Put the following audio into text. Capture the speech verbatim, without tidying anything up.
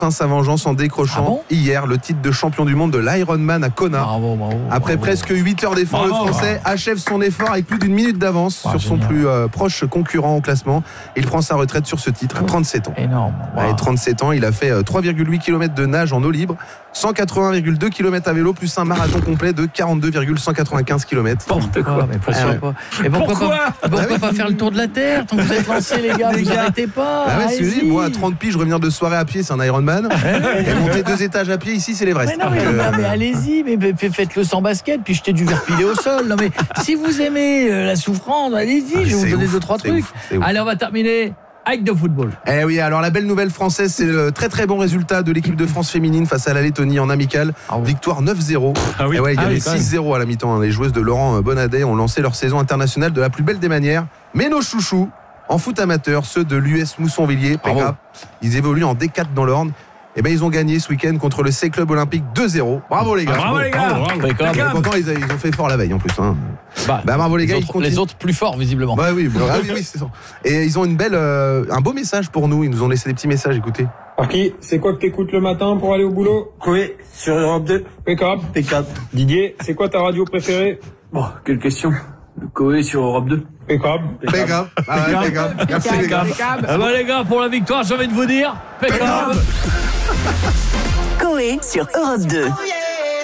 sa vengeance en décrochant ah bon hier le titre de champion du monde de l'Ironman à Kona. Bravo, bravo, Après bravo. presque huit heures d'effort, Bravo. le Français achève son effort avec plus d'une minute d'avance Ah, sur son génial. plus euh, proche concurrent au classement. Il prend sa retraite sur ce titre à trente-sept ans. Énorme. Wow. À trente-sept ans, il a fait euh, trois virgule huit kilomètres de nage en eau libre, cent quatre-vingts virgule deux kilomètres à vélo, plus un marathon complet de quarante-deux virgule cent quatre-vingt-quinze kilomètres. N'importe quoi. Mais pourquoi Ah ouais. pas, et pourquoi, Pourquoi pas, pourquoi pas faire le tour de la Terre tant que vous êtes lancés, les gars? Les Vous gars. arrêtez pas. Ah ouais, c'est allez-y. vrai, moi à trente piges, revenir de soirée à pied, c'est un Ironman. Et monter deux étages à pied, ici, c'est l'Everest. Mais non, mais, Euh, non, mais allez-y, mais, mais faites-le sans basket, puis jetez du verre pilé au sol. Non, mais si vous aimez euh, la souffrance, allez-y, Ah, je vais vous c'est donner ouf, deux, trois c'est trucs. ouf, c'est ouf. Allez, on va terminer avec de football. Eh oui, alors la belle nouvelle française, c'est le très très bon résultat de l'équipe de France féminine face à la Lettonie en amical. Ah oui. Victoire neuf zéro. Ah oui. Et ouais, il y Ah avait oui, quand même. six zéro à la mi-temps. Les joueuses de Laurent Bonadet ont lancé leur saison internationale de la plus belle des manières. Mais nos chouchous, en foot amateur, ceux de l'U S Mousson-Villiers, P K, Bravo. ils évoluent en D quatre dans l'Orne. Et ben ils ont gagné ce week-end contre le C-Club Olympique deux zéro. Bravo les gars. Bravo les gars. Bravo, bravo. On est contents, ils, ils ont fait fort la veille en plus. Hein. Bah, Bah, bravo les gars, ils autres, continuent. les autres plus forts, visiblement. Bah oui, bah, ah oui, oui, c'est ça. Et ils ont une belle, euh, un beau message pour nous. Ils nous ont laissé des petits messages. Écoutez. Marquis, c'est quoi que t'écoutes le matin pour aller au boulot? Oui, sur Europe deux. Impeccable. Impeccable. Didier, c'est quoi ta radio préférée? Bon, quelle question. Coé sur Europe deux. Impeccable. Péga. Ah ouais, péga. Merci les gars. Ah bah, les gars, pour la victoire, j'ai envie de vous dire, pécable. Coé sur Europe deux.